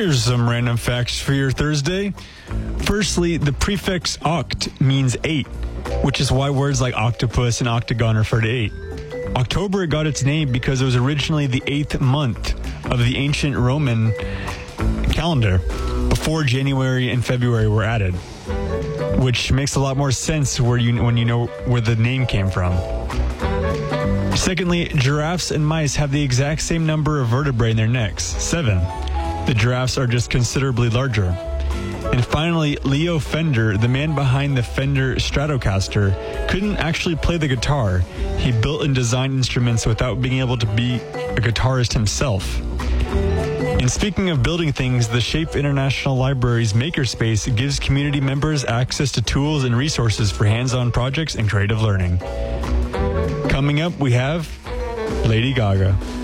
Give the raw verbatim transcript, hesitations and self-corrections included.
Here's some random facts for your Thursday. Firstly, the prefix oct means eight, which is why words like octopus and octagon refer to eight. October got its name because it was originally the eighth month of the ancient Roman calendar, before January and February were added, which makes a lot more sense where you when you know where the name came from. Secondly, giraffes and mice have the exact same number of vertebrae in their necks, seven. The giraffes are just considerably larger. And finally, Leo Fender, the man behind the Fender Stratocaster, couldn't actually play the guitar. He built and designed instruments without being able to be a guitarist himself. And speaking of building things, the Shape International Library's Makerspace gives community members access to tools and resources for hands-on projects and creative learning. Coming up, we have Lady Gaga.